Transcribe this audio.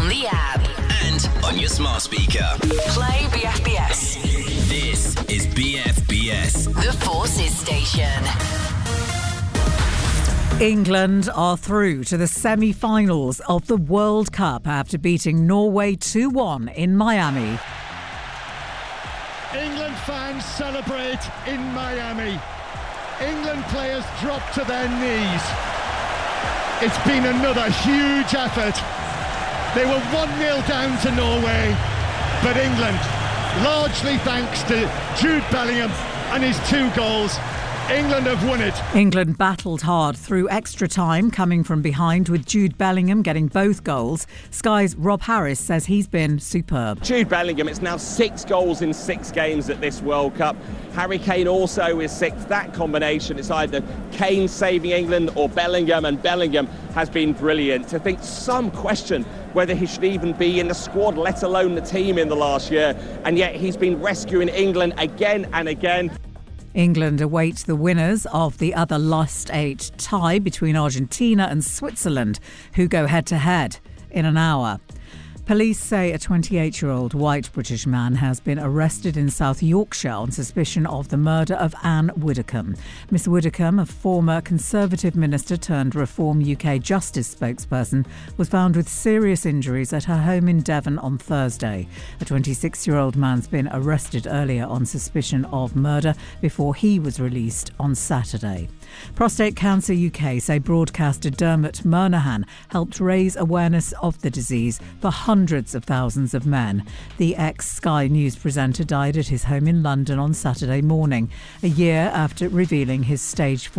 the app and on your smart speaker. Play BFBS. This is BFBS. The Forces Station. England are through to the semi-finals of the World Cup after beating Norway 2-1 in Miami. England fans celebrate in Miami. England players drop to their knees. It's been another huge effort. They were 1-0 down to Norway, but England, largely thanks to Jude Bellingham and his 2 goals, England have won it. England battled hard through extra time, coming from behind with Jude Bellingham getting both goals. Sky's Rob Harris says he's been superb. Jude Bellingham, it's now 6 goals in 6 games at this World Cup. Harry Kane also is 6th. That combination, it's either Kane saving England or Bellingham, and Bellingham has been brilliant. To think some question whether he should even be in the squad, let alone the team in the last year, and yet he's been rescuing England again and again. England await the winners of the other last 8 tie between Argentina and Switzerland, who go head-to-head in an hour. Police say a 28-year-old white British man has been arrested in South Yorkshire on suspicion of the murder of Anne Widdecombe. Miss Widdecombe, a former Conservative minister turned Reform UK Justice spokesperson, was found with serious injuries at her home in Devon on Thursday. A 26-year-old man's been arrested earlier on suspicion of murder before he was released on Saturday. Prostate Cancer UK say broadcaster Dermot Murnaghan helped raise awareness of the disease for hundreds of thousands of men. The ex-Sky News presenter died at his home in London on Saturday morning, a year after revealing his stage 4